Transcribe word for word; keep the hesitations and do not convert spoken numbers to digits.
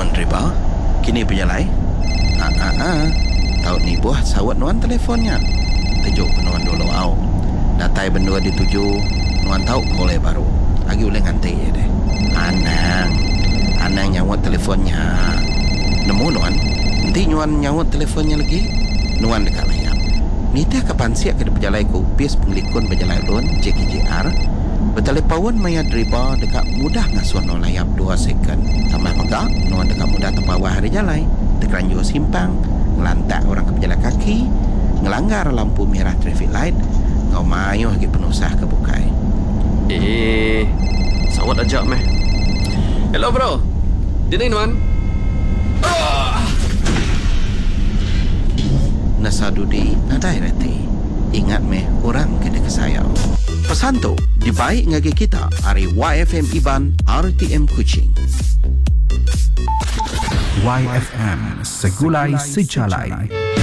Nuan Reba, kini penjalai. Ah ah ah. Tahu ni buah sawat nuan telefonnya. Tejuk ke nuan dulu au. Datai bendua dituju, nuan tahu kolej baru. Lagi boleh nganti ya deh. Anang, anang nyawat telefonnya. Nemu nuan, nanti nuan nyawat telefonnya lagi. Nuan dekat layar. Nita kapan siap ke penjalai ku pis pengelikun penjalai lon J K J R. Bertelepon maya driba dekat mudah ngasuh no layap dua second. Tambah megak, nuan dekat mudah terpawah hari jalai. Terkeranjur simpang, ngelantak orang ke pejalan kaki, ngelanggar lampu merah traffic light, ngau mayuh lagi penusah ke bukai. Eh, sawat ajak meh. Hello bro, di ni nuan. Oh! Nasadudi nadai reti. Ingat meh orang kena kesayau. Pesan tu dibaik ngagi kita hari Y F M Iban R T M Kuching. Y F M Segulai Sejalai.